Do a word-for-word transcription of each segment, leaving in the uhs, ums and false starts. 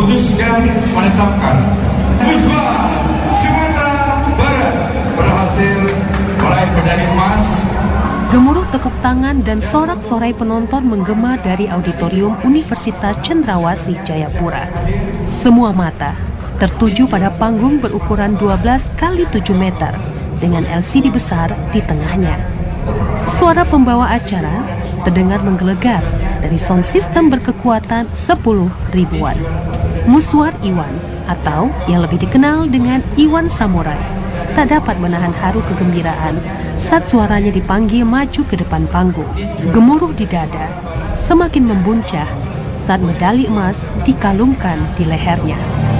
memutuskan menetapkan Puspa Sumatera Barat berhasil meraih medali emas. Gemuruh tepuk tangan dan sorak-sorai penonton menggema dari auditorium Universitas Cendrawasih Jayapura. Semua mata tertuju pada panggung berukuran dua belas kali tujuh meter dengan L C D besar di tengahnya. Suara pembawa acara terdengar menggelegar dari sound system berkekuatan sepuluh ribuan. Muswar Iwan atau yang lebih dikenal dengan Iwan Samurai tak dapat menahan haru kegembiraan saat suaranya dipanggil maju ke depan panggung. Gemuruh di dada semakin membuncah saat medali emas dikalungkan di lehernya.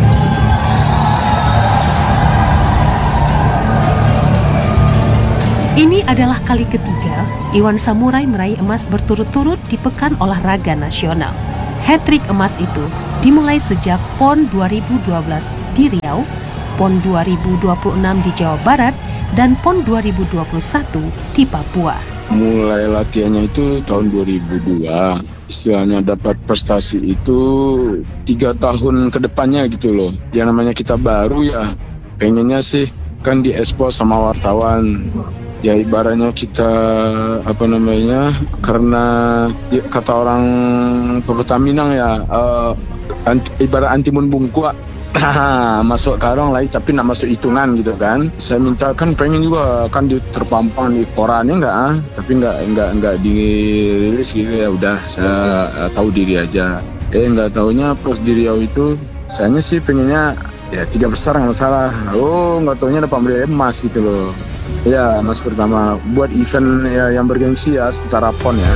Ini adalah kali ketiga Iwan Samurai meraih emas berturut-turut di Pekan Olahraga Nasional. Hat-trick emas itu dimulai sejak PON dua ribu dua belas di Riau, PON dua ribu dua puluh enam di Jawa Barat, dan PON dua ribu dua puluh satu di Papua. Mulai latihannya itu tahun dua ribu dua, istilahnya dapat prestasi itu tiga tahun ke depannya gitu loh. Yang namanya kita baru ya, pengennya sih kan di-expose sama wartawan. Ya ibaratnya kita apa namanya, karena ya, kata orang Kota Minang ya, uh, anti, ibarat antimun bungkua. Masuk karong lagi tapi nak masuk hitungan gitu kan. Saya minta kan pengen juga kan di, terpampang di korannya enggak ah, tapi enggak enggak enggak dirilis gitu ya. Udah saya uh, tahu diri aja. Eh enggak taunya pas di Riau itu saya sih pengennya ya tiga besar nggak masalah. Oh nggak taunya dapat medali emas gitu loh. Ya emas pertama buat event ya yang bergengsi ya setara PON ya.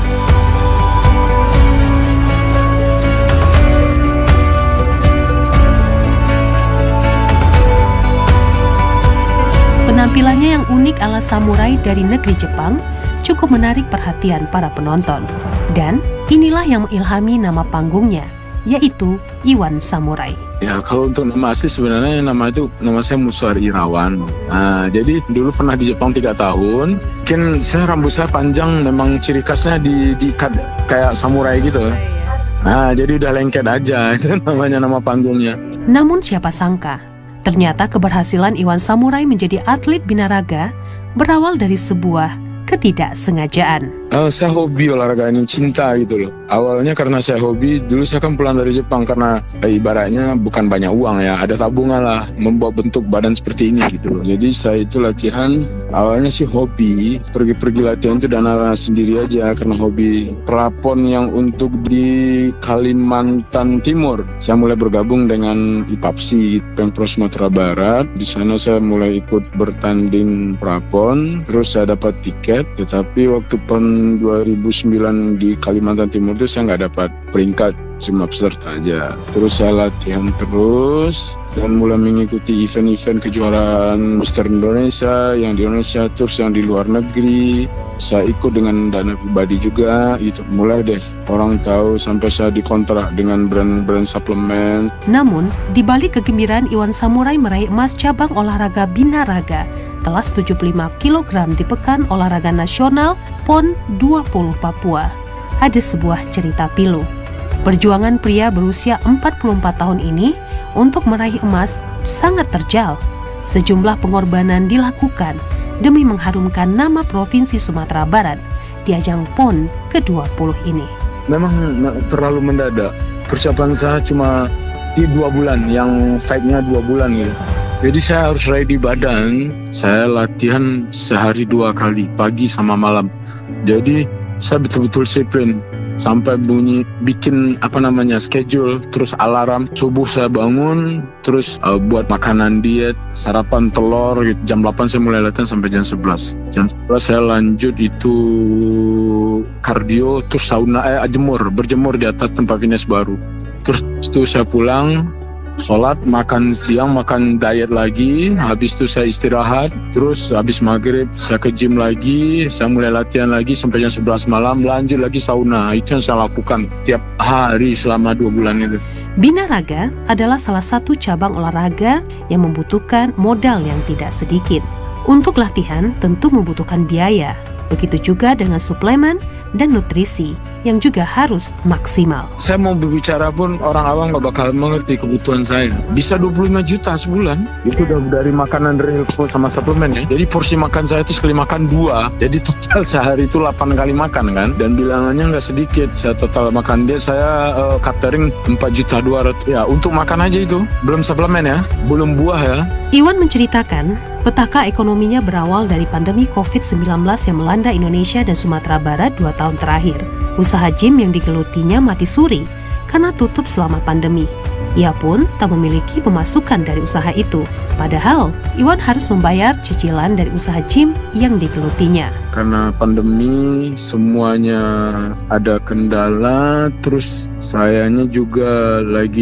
Penampilannya yang unik ala samurai dari negeri Jepang cukup menarik perhatian para penonton. Dan inilah yang mengilhami nama panggungnya, yaitu Iwan Samurai. Ya kalau untuk nama asli sebenarnya nama itu nama saya Muswar Irawan. Nah, jadi dulu pernah di Jepang tiga tahun. Mungkin saya rambut saya panjang, memang ciri khasnya di diikat kayak samurai gitu. Nah jadi udah lengket aja itu namanya nama panggungnya. Namun siapa sangka, ternyata keberhasilan Iwan Samurai menjadi atlet binaraga berawal dari sebuah ketidaksengajaan. Uh, saya hobi olahraga ini, cinta gitu loh. Awalnya karena saya hobi, dulu saya kan pulang dari Jepang karena eh, ibaratnya bukan banyak uang ya, ada tabungan lah, membuat bentuk badan seperti ini gitu loh. Jadi saya itu latihan, awalnya sih hobi, pergi-pergi latihan itu dana sendiri aja karena hobi. Prapon yang untuk di Kalimantan Timur, saya mulai bergabung dengan I P A P S I, Pemprov Sumatera Barat. Di sana saya mulai ikut bertanding prapon, terus saya dapat tiket, tetapi waktu PON dua ribu sembilan di Kalimantan Timur itu saya nggak dapat peringkat, cuma peserta aja. Terus saya latihan terus dan mulai mengikuti event-event kejuaraan Mister Indonesia yang di Indonesia, terus yang di luar negeri. Saya ikut dengan dana pribadi juga. Itu mulai deh orang tahu sampai saya dikontrak dengan brand-brand suplemen. Namun di balik kegembiraan Iwan Samurai meraih emas cabang olahraga binaraga kelas tujuh puluh lima kilogram di Pekan Olahraga Nasional PON dua puluh Papua, ada sebuah cerita pilu. Perjuangan pria berusia empat puluh empat tahun ini untuk meraih emas sangat terjal. Sejumlah pengorbanan dilakukan demi mengharumkan nama Provinsi Sumatera Barat di ajang PON ke dua puluh ini. Memang terlalu mendadak. Persiapan saya cuma di dua bulan, yang fight-nya dua bulan gitu. Jadi saya harus ready badan. Saya latihan sehari dua kali, pagi sama malam. Jadi saya betul-betul disiplin. Sampai bunyi bikin apa namanya schedule, terus alarm subuh saya bangun, terus uh, buat makanan diet, sarapan telur gitu. Jam delapan saya mulai latihan sampai jam sebelas. Jam sebelas saya lanjut itu kardio, terus sauna, eh jemur, berjemur di atas tempat fitness baru. Terus itu saya pulang, sholat, makan siang, makan diet lagi. Habis itu saya istirahat. Terus habis maghrib saya ke gym lagi. Saya mulai latihan lagi sampai jam sebelas malam. Lanjut lagi sauna. Itu yang saya lakukan tiap hari selama dua bulan itu. Binaraga adalah salah satu cabang olahraga yang membutuhkan modal yang tidak sedikit. Untuk latihan tentu membutuhkan biaya. Begitu juga dengan suplemen dan nutrisi yang juga harus maksimal. Saya mau berbicara pun orang awam gak bakal mengerti kebutuhan saya. Bisa dua puluh lima juta sebulan. Itu udah dari makanan real sama suplemen ya. Jadi porsi makan saya itu sekali makan dua. Jadi total sehari itu delapan kali makan kan. Dan bilangannya gak sedikit. Saya total makan dia saya uh, catering empat juta dua ratus. Ya untuk makan aja itu. Belum suplemen ya. Belum buah ya. Iwan menceritakan petaka ekonominya berawal dari pandemi covid sembilan belas yang melanda Indonesia dan Sumatera Barat dua tahun terakhir. Usaha gym yang digelutinya mati suri karena tutup selama pandemi. Ia pun tak memiliki pemasukan dari usaha itu. Padahal, Iwan harus membayar cicilan dari usaha gym yang digelutinya. Karena pandemi, semuanya ada kendala, terus sayanya juga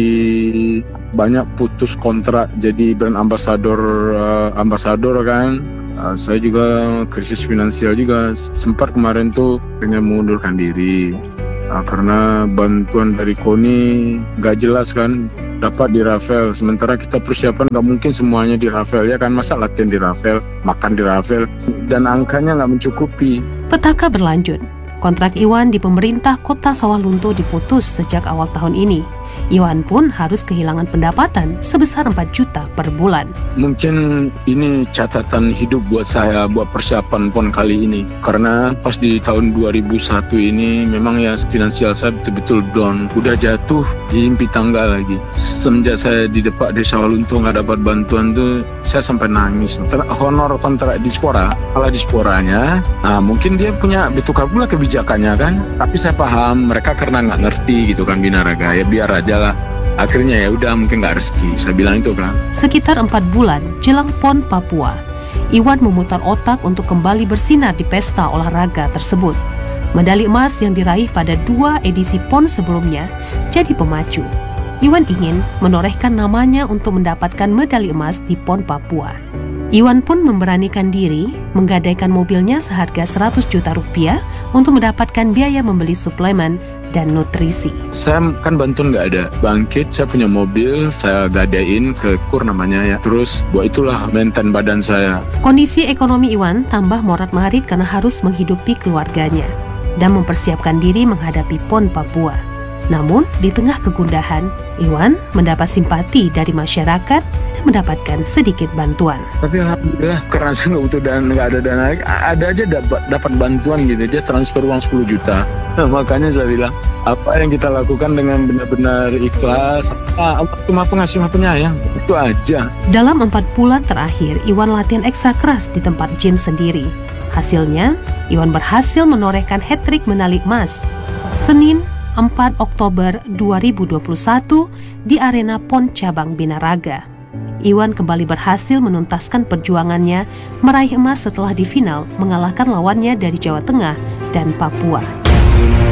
lagi banyak putus kontrak jadi brand ambassador uh, ambassador kan. Uh, saya juga krisis finansial juga, sempat kemarin tuh pengen mengundurkan diri uh, karena bantuan dari KONI gak jelas kan, dapat di Rafael, sementara kita persiapan gak mungkin semuanya di Rafael ya kan, masa latihan di Rafael, makan di Rafael, dan angkanya gak mencukupi. Petaka berlanjut, kontrak Iwan di pemerintah Kota Sawalunto diputus sejak awal tahun ini. Iwan pun harus kehilangan pendapatan sebesar empat juta per bulan. Mungkin ini catatan hidup buat saya, buat persiapan pon kali ini. Karena pas di tahun dua ribu satu ini memang ya finansial saya betul-betul down. Udah jatuh di impi tangga lagi. Semenjak saya di depak desa Sawalunto nggak dapat bantuan tuh, saya sampai nangis. Honor kontrak Dispora, kalau Disporanya, nah mungkin dia punya bertukar pula kebijakannya kan. Tapi saya paham mereka karena nggak ngerti gitu kan Binaraga, ya biar aja lah. Akhirnya ya udah mungkin nggak rezeki, saya bilang itu kan. Sekitar empat bulan jelang PON Papua, Iwan memutar otak untuk kembali bersinar di pesta olahraga tersebut. Medali emas yang diraih pada dua edisi PON sebelumnya jadi pemacu. Iwan ingin menorehkan namanya untuk mendapatkan medali emas di PON Papua. Iwan pun memberanikan diri menggadaikan mobilnya seharga seratus juta rupiah untuk mendapatkan biaya membeli suplemen dan nutrisi. Saya kan bantuan nggak ada, bangkit saya punya mobil, saya gadain ke kur namanya ya, terus buat itulah maintain badan saya. Kondisi ekonomi Iwan tambah morat-marit karena harus menghidupi keluarganya dan mempersiapkan diri menghadapi PON Papua. Namun di tengah kegundahan, Iwan mendapat simpati dari masyarakat dan mendapatkan sedikit bantuan. Tapi alhamdulillah karena saya nggak butuh dana, nggak ada dana, ada aja dapat dapat bantuan gitu, dia transfer uang sepuluh juta. Nah, makanya saya bilang apa yang kita lakukan dengan benar-benar ikhlas, ah, cuma pengasih maha penyayang, itu aja. Dalam empat bulan terakhir, Iwan latihan ekstra keras di tempat gym sendiri. Hasilnya, Iwan berhasil menorehkan hat-trick medali emas. Senin empat Oktober dua ribu dua puluh satu di arena PON cabang Binaraga. Iwan kembali berhasil menuntaskan perjuangannya meraih emas setelah di final mengalahkan lawannya dari Jawa Tengah dan Papua.